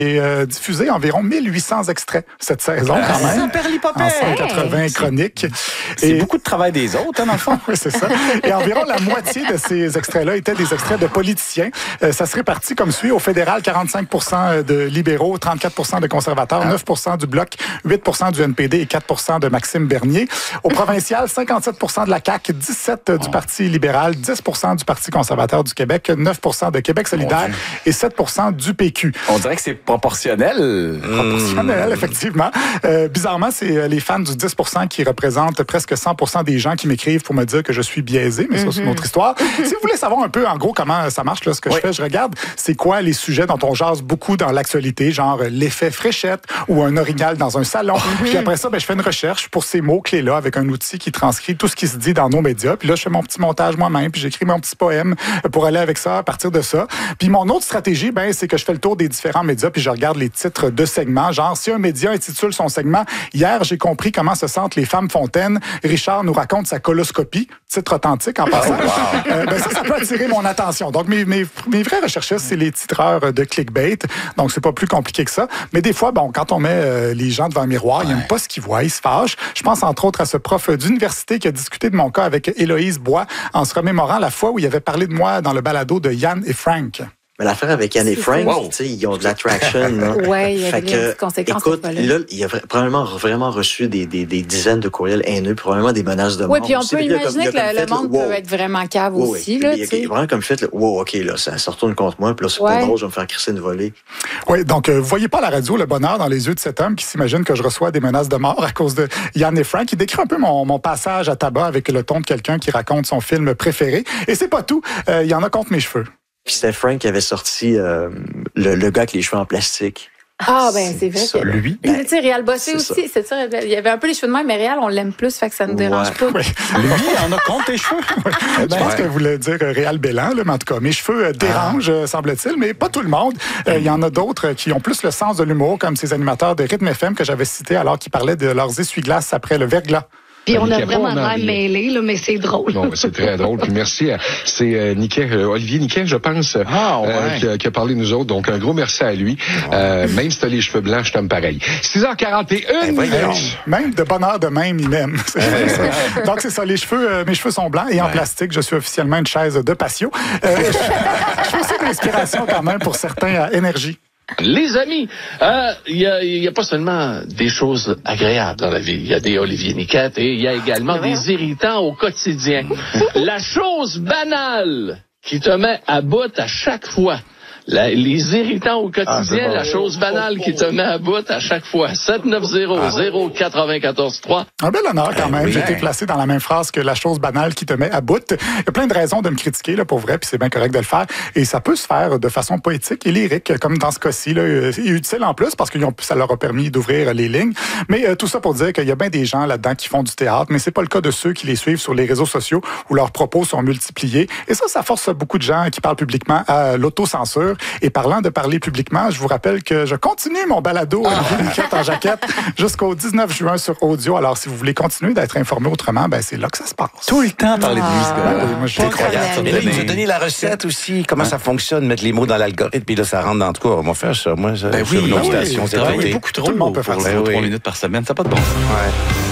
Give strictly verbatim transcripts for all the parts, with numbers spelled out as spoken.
Et euh, diffusé environ mille huit cents extraits cette saison quand même. Ça perd l'hypopète. En cent quatre-vingts chroniques. C'est Et... beaucoup de travail des autres, hein, dans le fond. Oui, c'est ça. Et environ la moitié de ces extraits-là étaient des extraits de politiciens. Euh, ça se répartit comme suit. Au fédéral, quarante-cinq pour cent de libéraux, trente-quatre pour cent de conservateurs, neuf pour cent du Bloc, huit pour cent du N P D et quatre pour cent de Maxime Bernier. Au provincial, cinquante-sept pour cent de la C A Q, dix-sept pour cent du Parti libéral, dix pour cent du Parti conservateur du Québec, neuf pour cent de Québec solidaire et sept pour cent du P Q. On dirait que c'est proportionnel. Proportionnel, mmh. effectivement. Euh, bizarrement, c'est les fans du dix pour cent qui représentent presque cent pour cent des gens qui m'écrivent pour me dire que je suis biaisé, mais ça, c'est une autre histoire. Si vous voulez savoir un peu, en gros, comment ça marche, là, ce que oui. je fais, je regarde, c'est quoi les sujets dont on jase beaucoup dans l'actualité, genre l'effet fréchette ou un orignal dans un salon. Oui. Puis après ça, ben, je fais une recherche pour ces mots-clés-là avec un outil qui transcrit tout ce qui se dit dans nos médias. Puis là, je fais mon petit montage moi-même, puis j'écris mon petit poème pour aller avec ça, à partir de ça. Puis mon autre stratégie, ben, c'est que je fais le tour des différents médias, puis je regarde les titres de segments. Genre, si un média intitule son segment « Hier, j'ai compris comment se sentent les femmes fontaines. Richard nous raconte sa coloscopie », titre authentique en passant. Oh, wow. euh, ben ça, ça peut attirer mon attention. Donc, mes, mes, mes vrais recherchistes, c'est les titreurs de clickbait. Donc, c'est pas plus compliqué que ça. Mais des fois, bon, quand on met euh, les gens devant un miroir, ouais. ils n'aiment pas ce qu'ils voient, ils se fâchent. Je pense entre autres à ce prof d'université qui a discuté de mon cas avec Héloïse Bois en se remémorant la fois où il avait parlé de moi dans le balado de Yann et Frank. Mais l'affaire avec Yann et Frank, wow. tu sais, ils ont de l'attraction. Oui, il y a des que, conséquences. Écoute, là, il a probablement vraiment reçu des, des, des dizaines de courriels haineux, probablement des menaces de mort. Oui, puis on peut imaginer que le, le monde wow. peut être vraiment cave wow, aussi. Oui, là, il y a vraiment comme fait, là, wow, OK, là, ça, ça retourne contre moi, puis là, c'est ouais. pas drôle, je vais me faire crisser une volée. Oui, donc, euh, vous voyez pas à la radio le bonheur dans les yeux de cet homme qui s'imagine que je reçois des menaces de mort à cause de Yann et Frank. Il décrit un peu mon, mon passage à tabac avec le ton de quelqu'un qui raconte son film préféré. Et c'est pas tout, euh, il y en a contre mes cheveux. Puis c'était Frank qui avait sorti euh, le, le gars avec les cheveux en plastique. Ah, ben c'est vrai. Ça, que... Lui? Ben, tu sais, Réal Bossé aussi, c'est ça. Il y avait un peu les cheveux de même, mais Réal, on l'aime plus, fait que ça ne ouais. dérange pas. Oui. Lui, il en a contre tes cheveux. Oui. Je pense ouais. qu'elle voulait dire Réal Bélan, là, mais en tout cas, mes cheveux euh, dérangent, ah. semble-t-il, mais pas tout le monde. Il euh, y en a d'autres qui ont plus le sens de l'humour, comme ces animateurs de Rythme F M que j'avais cités alors qu'ils parlaient de leurs essuie-glaces après le verglas. Puis on a vraiment l'air mêlé, là, mais c'est drôle. Non, c'est très drôle. Puis merci à c'est euh, Niquet, euh, Olivier Niquet, je pense, ah, ouais. euh, qui, a, qui a parlé de nous autres. Donc un gros merci à lui. Ouais. Euh, même si t'as les cheveux blancs, je t'aime pareil. six heures quarante et une ben, même de bonne heure de même, il m'aime. Donc c'est ça, les cheveux, euh, mes cheveux sont blancs et ouais. en plastique. Je suis officiellement une chaise de patio. Euh, je, je fais aussi de l'inspiration quand même pour certains à énergie. Les amis, il euh, y, a, y a pas seulement des choses agréables dans la vie. Il y a des Olivier Niquette et il y a également des irritants au quotidien. La chose banale qui te met à bout à chaque fois. La, les irritants au quotidien, ah, bon. La chose banale qui te met à bout à chaque fois. sept neuf zéro zéro neuf quatre trois. Un bel honneur quand même. Oui. J'ai été placé dans la même phrase que la chose banale qui te met à bout. Il y a plein de raisons de me critiquer, là, pour vrai, puis c'est bien correct de le faire. Et ça peut se faire de façon poétique et lyrique, comme dans ce cas-ci, là. C'est utile en plus parce que ça leur a permis d'ouvrir les lignes. Mais euh, tout ça pour dire qu'il y a bien des gens là-dedans qui font du théâtre, mais c'est pas le cas de ceux qui les suivent sur les réseaux sociaux où leurs propos sont multipliés. Et ça, ça force beaucoup de gens qui parlent publiquement à l'autocensure. Et parlant de parler publiquement, je vous rappelle que je continue mon balado Olivier Niquette en jaquette jusqu'au dix-neuf juin sur audio. Alors, si vous voulez continuer d'être informé autrement, ben c'est là que ça se passe. Tout le temps parler de lui, ce gars-là. Oui, moi, je suis incroyable. Mais là, il nous a donné la recette aussi, comment hein? ça fonctionne, mettre les mots dans l'algorithme, puis là, ça rentre dans le tout cas. On va faire ça. Moi, ben oui, une ben station, oui, c'est oui, beaucoup trop. Tout le monde peut faire ça. Trois oui. minutes par semaine, ça n'a pas de bon sens. Ouais.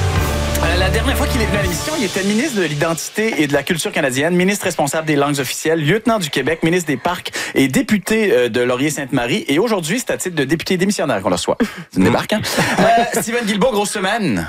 La dernière fois qu'il est venu à l'émission, il était ministre de l'Identité et de la Culture canadienne, ministre responsable des langues officielles, lieutenant du Québec, ministre des Parcs et député de Laurier-Sainte-Marie. Et aujourd'hui, c'est à titre de député démissionnaire qu'on le reçoit. C'est une débarque, hein? euh, Steven Guilbeault, grosse semaine.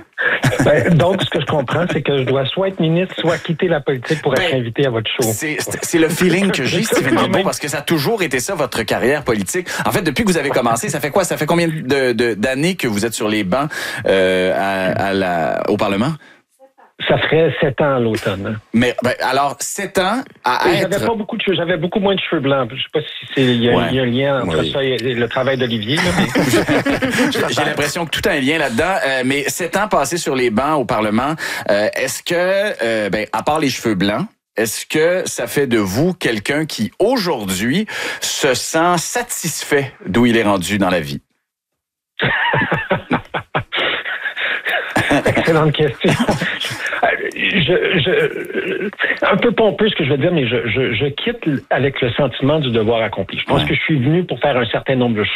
Ben, donc, ce que je comprends, c'est que je dois soit être ministre, soit quitter la politique pour ben, être invité à votre show. C'est, c'est le feeling que j'ai, Steven Guilbeault, parce que ça a toujours été ça, votre carrière politique. En fait, depuis que vous avez commencé, ça fait quoi? Ça fait combien de, de, d'années que vous êtes sur les bancs euh, à, à la, au Parlement? Ça ferait sept ans à l'automne. Mais ben, alors, sept ans à et être... J'avais pas beaucoup de cheveux, j'avais beaucoup moins de cheveux blancs. Je sais pas si c'est il y, ouais. y a un lien entre oui. ça et le travail d'Olivier. Là, mais... J'ai l'impression que tout a un lien là-dedans. Euh, mais sept ans passés sur les bancs au Parlement, euh, est-ce que, euh, ben, à part les cheveux blancs, est-ce que ça fait de vous quelqu'un qui, aujourd'hui, se sent satisfait d'où il est rendu dans la vie? Excellente question. Je, je, un peu pompeux ce que je veux dire, mais je, je, je quitte avec le sentiment du devoir accompli. Je pense ouais. que je suis venu pour faire un certain nombre de